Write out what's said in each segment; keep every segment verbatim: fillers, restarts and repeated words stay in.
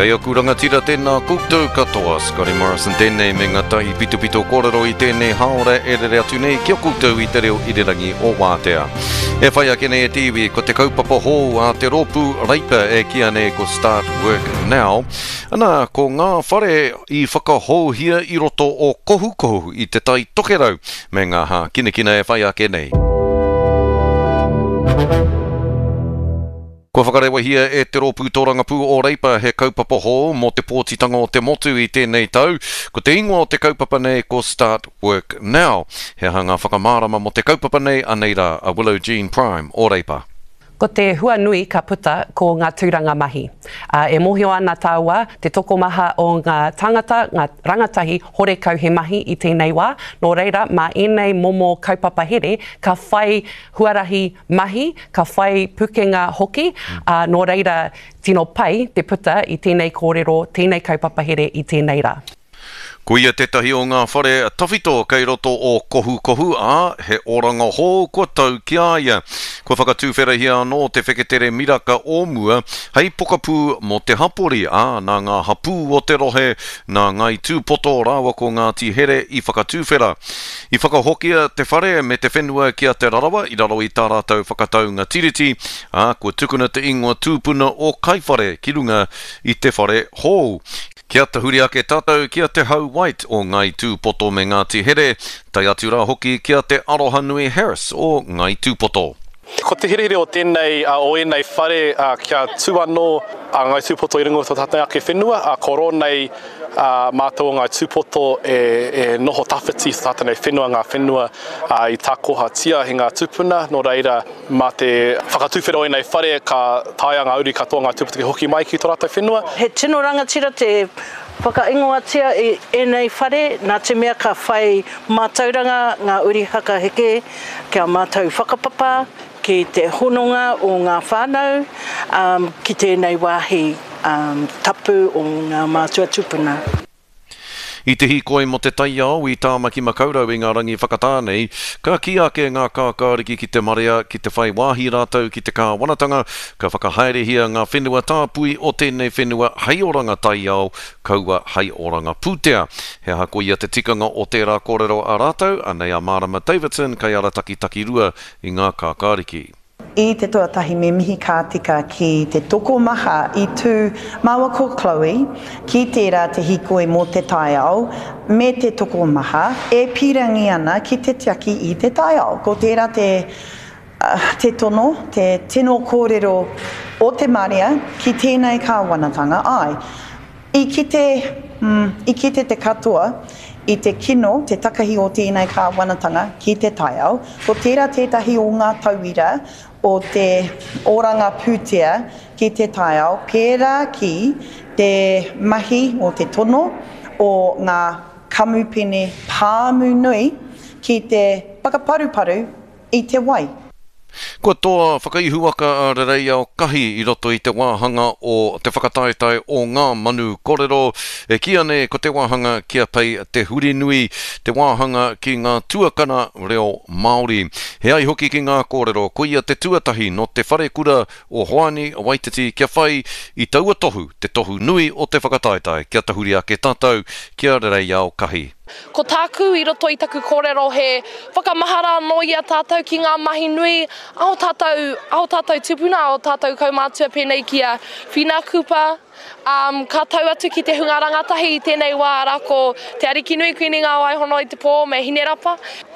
Kei aku rangatira tēnā koutou katoa, Scotty Morrison tēnei me ngā tahi pito pito kōrero i tēnei haora e re atu nei kia koutou i te reo i re rangi o Wātea. E whai ake nei e tiwi, ko te kaupapa hou a te rōpū reipa e kia nei ko Start Work Now. Ana, ko ngā whare i whakahou hia i roto o kohu kohu i te tai tokerau me ngā ha kina kina e whai ake nei. Ko whakarewa hia e te rōpū tōrangapū o reipa he kaupapa hou mo te pōtitanga o te motu i tēnei tau. Ko te ingoa o te kaupapa nei ko Start Work Now. He hanga whakamārama mo te kaupapa nei aneira a Willow Jean Prime o reipa. Ko te hua nui ka puta ko ngā tūranga mahi. Uh, e mohio ana tāua te tokomaha o ngā tangata, ngā rangatahi hore kau he mahi i tēnei wā. Nō reira, mā enei momo kaupapa here, ka whai huarahi mahi, ka whai pukenga hoki. Uh, nō reira, tino pai te puta i tēnei kōrero, tēnei kaupapa here i tēnei rā. Ko ia tētahi o ngā whare tawhito kei roto o kohu kohu a he oranga hou kua tau ki aia. Ko whakatūwhera hia anō te wheketere miraka o mua hei pokapū mo te hapori a nā ngā hapū o te rohe nā ngai tūpoto rawa ko ngā tihere i whakatūwhera. I whakahokia te whare me te whenua kia te rarawa i raro i tā rātou whakataunga tiriti a kua tukuna te ingoa tūpuna o kaiwhare ki runga i te whare hou. Kia te huri ake tātou kia te hau white o ngai tūpoto me ngā tihere, tai atu rā hoki kia te Aroha Nui Harris o ngai tūpoto. Ko te herehere o tēnei uh, o enei whare uh, kia tū anō a ngai tūpoto i rungo tō tātai ake whenua, a uh, koro nei uh, mātou ngai tūpoto e, e noho tawhiti tō tātai whenua ngā whenua uh, i tā koha tia he ngā tūpuna, no reira mā te whakatūwhera o enei whare ka tāia ngā uri katoa ngā tūpoto ki hoki mai ki tō tātai whenua. He tino rangatira te whakaingoatia i enei whare, nā te mea ka whai mātauranga ngā uri haka heke, kia mātau whakapapa, ki te hononga o ngā whānau, um, ki tēnei wāhi um, tapu o ngā mātua tupuna. I te hikoi mo te taiao i tāmaki makaurau i ngā rangi whakatānei, ka ki ake ngā kākāriki ki te marea, ki te whai wāhi rātau ki te kāwanatanga, ka whakahaerehia ngā whenua tāpui o tēnei whenua hei oranga taiao, kaua hei oranga pūtea. He hako ia te tikanga o tērā kōrero a rātau, anei a Marama Davidson, kai ara taki taki rua i ngā kākāriki. I te tuatahi me mihi ka tika ki te toko maha i tū maua ko Chloe, ki tērā te hikoi mo te taiao, me te toko maha, e pirangi ana ki te tiaki i te taiao. Ko tērā te, uh, te tono, te tino kōrero o te Maria, ki tēnei ka wanatanga ai. I ki te, mm, i ki te te katoa, i te kino, te takahi o tēnei ka wanatanga ki te taiao, ko tērā tētahi o ngā tauira o te oranga pūtea ki te taiao, pērā ki te mahi o te tono o ngā kamupene pāmu nui ki te pakaparuparu i te wai. Kua toa whakaihuaka a rerei au kahi i roto i te wāhanga o te whakataetai o ngā manu kōrero. E kia ne ko te wāhanga kia pei te huri nui, te wāhanga ki ngā tuakana reo Māori. He ai hoki ki ngā kōrero, ko ia te tuatahi no te whare kura o Hoani a Waititi kia whai i taua tohu, te tohu nui o te whakataetai, kia te huri ake tātou, kia rerei au kahi. Ko tāku i roto i taku kōrero he whakamahara no ia tātou ki ngā mahi nui, ao tātou, ao tātou tupuna, ao tātou kaumātua pēnei kia whina kupa, um, ka tau atu ki te hunga rangatahi i tēnei wā rako te ariki nui kuini ngā waihono i te pō me hine rapa.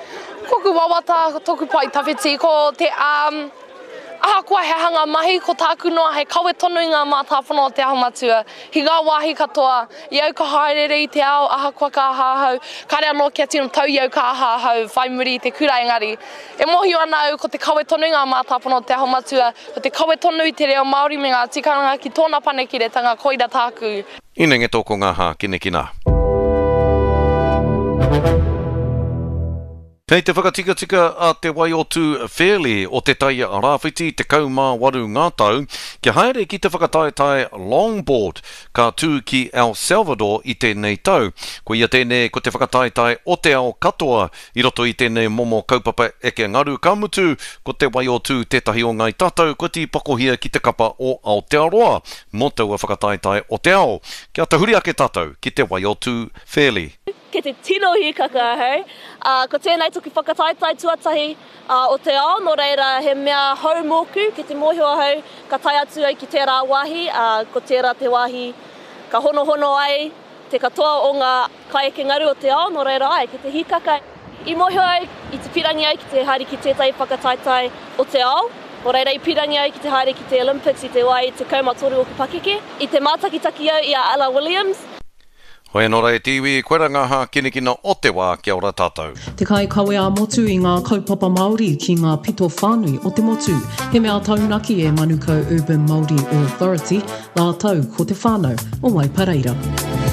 Koku wawata, toku pai tawhiti, ko te um, ahakoa he hanga mahi, ko tāku noa he kawe tonu i ngā mātāwhana o te ahumatua. Hi ngā wāhi katoa, iau ka haerere i te ao, ahakoa ka ahahau, kare anō kia tino tau iau ka ahahau, whai muri i te kura engari. E mohi ana au ko te kawe tonu i ngā mātāwhana o te ahumatua, ko te kawe tonu i te reo Māori me ngā tikanga ki tōna panekiretanga koira tāku. Ine nge tōko ngā hā, kine kina. Kei te whakatika-tika a te wai o tū Fairley o te taia a rāwhiti te kaumā waru ngā tau, kia haere ki te whakataetai longboard ka tū ki El Salvador i tēnei tau. Ko ia tēnei ko te whakataetai o te ao katoa i roto i tēnei momo kaupapa eke ngaru kamutu, ko te wai o tū tētahi o ngai tātou, ko te pakohia ki te kapa o Aotearoa, mō tau a whakataetai o te ao. Kia te huri ake tātou ki te wai o tū Fairley. Ke te tino hi kakahau. Uh, ko tēnei toki whakataetai tuatahi uh, o te ao, no reira he mea hau mōku ke te mōhio hau ka tai atu ai ki tērā wāhi, uh, ko tērā te wāhi ka hono hono ai, te katoa o ngā kaieke ngaru o te ao, no reira ai, ke te hikaka. I mōhio ai, i te pirangi ai ki te haere ki tētai whakataetai o te ao, no reira i pirangi ai ki te haere ki te Olympics i te wai te kaumatoru o ka pakeke, i te mātakitaki au i a Ella Williams. Hoi anō rei tiwi, koe rangaha kinekina o te wā, kia ora tātou. Te kai kawe a motu i ngā kaupapa Māori ki ngā pito whānui o te motu. He mea taunaki e Manukau Urban Māori Authority, nā tau ko te whānau o Waipareira.